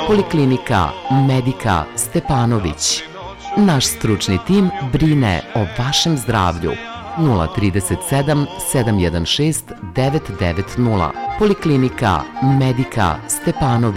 Poliklinika Medika Stepanović. Naš stručni tim brine o vašem zdravlju. 037 716 990. Poliklinika Medika Stepanović.